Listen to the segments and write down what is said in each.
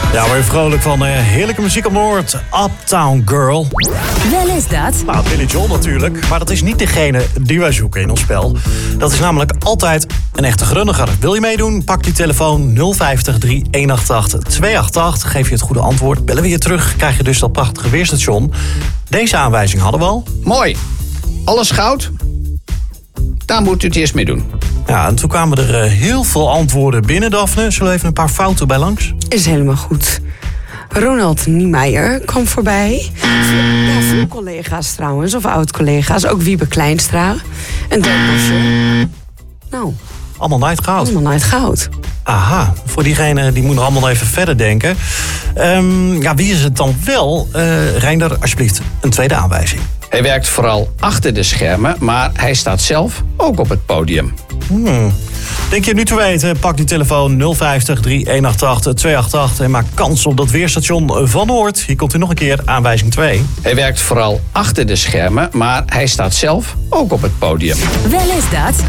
Ja, weer vrolijk van heerlijke muziek op Noord. Uptown Girl. Wel is dat? Nou, Billy Joel natuurlijk. Maar dat is niet degene die wij zoeken in ons spel. Dat is namelijk altijd een echte grunniger. Wil je meedoen? Pak die telefoon 050 3188 288. Geef je het goede antwoord. Bellen we je terug. Krijg je dus dat prachtige weerstation. Deze aanwijzing hadden we al. Mooi. Alles goud? Daar moet u het eerst mee doen. Ja, en toen kwamen er heel veel antwoorden binnen, Daphne. Zullen we even een paar fouten bij langs? Is helemaal goed. Ronald Niemeyer kwam voorbij. Ja, veel collega's trouwens, of oud-collega's. Ook Wiebe Kleinstra. En Dirk Bosje. Nou, Allemaal naar het goud. allemaal naar het goud. Aha, voor diegene die moet nog allemaal even verder denken. Ja, wie is het dan wel? Reinder, alsjeblieft, een tweede aanwijzing. Hij werkt vooral achter de schermen, maar hij staat zelf ook op het podium. Denk je het nu te weten? Pak die telefoon 050 3188 288 en maak kans op dat weerstation van Noord. Hier komt u nog een keer, aanwijzing 2. Hij werkt vooral achter de schermen, maar hij staat zelf ook op het podium. Wel is dat?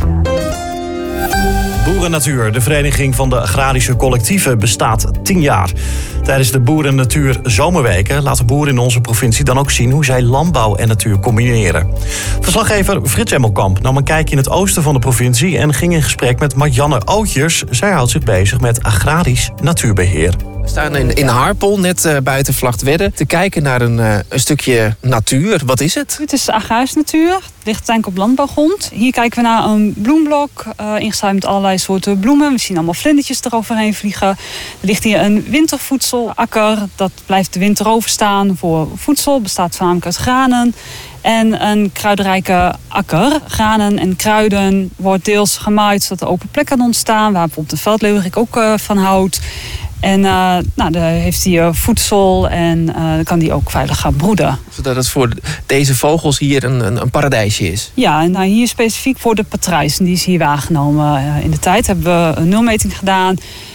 Boeren Natuur, de vereniging van de agrarische collectieven, bestaat 10 jaar. Tijdens de Boeren Natuur Zomerweken laten boeren in onze provincie dan ook zien hoe zij landbouw en natuur combineren. Verslaggever Frits Emmelkamp nam een kijkje in het oosten van de provincie en ging in gesprek met Marianne Ootjes. Zij houdt zich bezig met agrarisch natuurbeheer. We staan in Harpel, net buiten Vlagtwedde, te kijken naar een stukje natuur. Wat is het? Het is agrarische natuur. Het ligt uiteindelijk op landbouwgrond. Hier kijken we naar een bloemblok, ingezaaid met allerlei soorten bloemen. We zien allemaal vlindertjes eroverheen vliegen. Er ligt hier een wintervoedselakker. Dat blijft de winter overstaan voor voedsel. Bestaat voornamelijk uit granen. En een kruidrijke akker. Granen en kruiden wordt deels gemaaid zodat er open plekken ontstaan. Waar bijvoorbeeld de veldleeuwerik ook van houdt. En dan heeft hij voedsel en dan kan hij ook veilig gaan broeden. Zodat het voor deze vogels hier een paradijsje is. Ja, en hier specifiek voor de patrijs. Die is hier waargenomen in de tijd. Hebben we een nulmeting gedaan.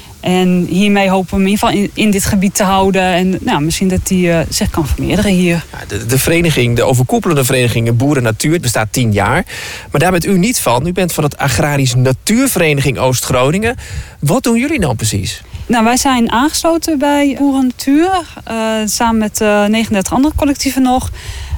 En hiermee hopen we hem in ieder geval in dit gebied te houden. En misschien dat hij zich kan vermeerderen hier. Ja, de vereniging, de overkoepelende vereniging Boeren Natuur, het bestaat 10 jaar. Maar daar bent u niet van. U bent van het Agrarisch Natuurvereniging Oost-Groningen. Wat doen jullie nou precies? Nou, wij zijn aangesloten bij Boeren Natuur. Samen met 39 andere collectieven nog.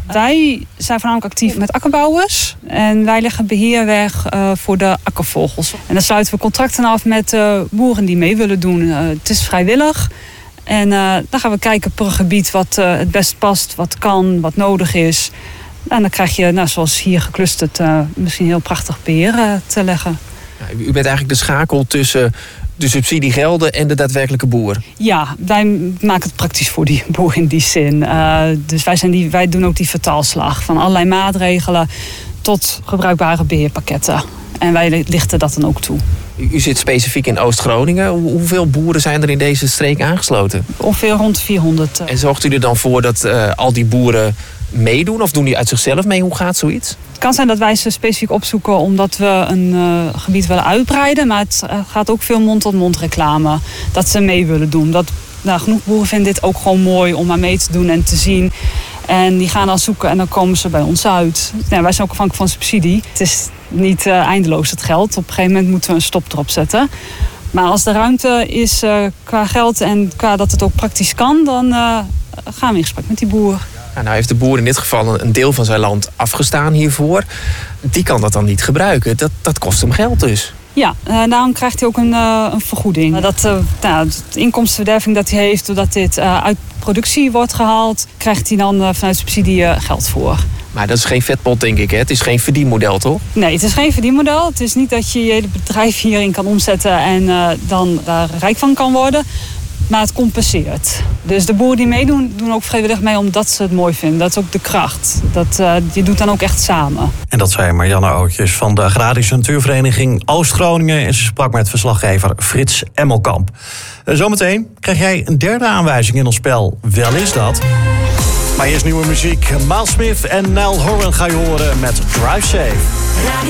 Wij zijn voornamelijk actief met akkerbouwers. En wij leggen beheer weg voor de akkervogels. En dan sluiten we contracten af met boeren die mee willen doen. Het is vrijwillig. En dan gaan we kijken per gebied wat het best past, wat kan, wat nodig is. En dan krijg je, zoals hier geclusterd, misschien heel prachtig beheer te leggen. Ja, u bent eigenlijk de schakel tussen de subsidiegelden en de daadwerkelijke boer. Ja, wij maken het praktisch voor die boer in die zin. Dus wij doen ook die vertaalslag van allerlei maatregelen tot gebruikbare beheerpakketten. En wij lichten dat dan ook toe. U zit specifiek in Oost-Groningen. Hoeveel boeren zijn er in deze streek aangesloten? Ongeveer rond 400. En zorgt u er dan voor dat al die boeren meedoen? Of doen die uit zichzelf mee? Hoe gaat zoiets? Het kan zijn dat wij ze specifiek opzoeken omdat we een gebied willen uitbreiden. Maar het gaat ook veel mond-tot-mond reclame. Dat ze mee willen doen. Genoeg boeren vinden dit ook gewoon mooi om maar mee te doen en te zien. En die gaan dan zoeken en dan komen ze bij ons uit. Nou, wij zijn ook afhankelijk van subsidie. Het is niet eindeloos het geld. Op een gegeven moment moeten we een stop erop zetten. Maar als er ruimte is qua geld en qua dat het ook praktisch kan, dan gaan we in gesprek met die boer. Nou heeft de boer in dit geval een deel van zijn land afgestaan hiervoor. Die kan dat dan niet gebruiken. Dat kost hem geld dus. Ja, daarom krijgt hij ook een vergoeding. De inkomstenverderving dat hij heeft, doordat dit uit productie wordt gehaald, krijgt hij dan vanuit subsidie geld voor. Maar dat is geen vetpot, denk ik, hè? Het is geen verdienmodel, toch? Nee, het is geen verdienmodel. Het is niet dat je je hele bedrijf hierin kan omzetten en dan daar rijk van kan worden. Maar het compenseert. Dus de boeren die meedoen, doen ook vrijwillig mee omdat ze het mooi vinden. Dat is ook de kracht. Je doet dan ook echt samen. En dat zei Marianne Ootjes van de Agrarische Natuurvereniging Oost-Groningen. En ze sprak met verslaggever Frits Emmelkamp. Zometeen krijg jij een derde aanwijzing in ons spel. Wel is dat. Maar eerst nieuwe muziek. Miles Smith en Niall Horan ga je horen met Drive Safe.